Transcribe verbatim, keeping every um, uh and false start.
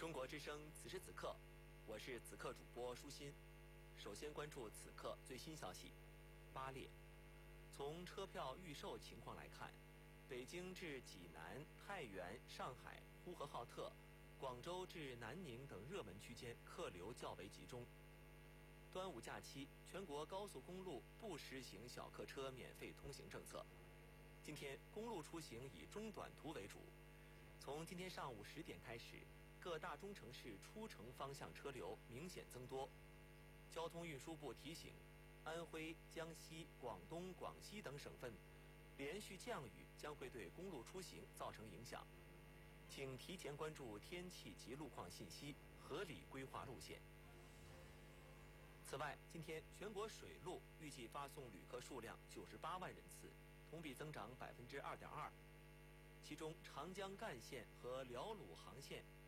中国之声此时此刻，我是此刻主播舒心。首先关注此刻最新消息：八列。从车票预售情况来看，北京至济南、太原、上海、呼和浩特、广州至南宁等热门区间客流较为集中。端午假期，全国高速公路不实行小客车免费通行政策。今天公路出行以中短途为主。从今天上午十点开始，各大中城市出城方向车流明显增多。交通运输部提醒，安徽、江西、广东、广西等省份连续降雨将会对公路出行造成影响，请提前关注天气及路况信息，合理规划路线。此外，今天全国水路预计发送旅客数量九十八万人次，同比增长百分之二点二。其中，长江干线和辽鲁航线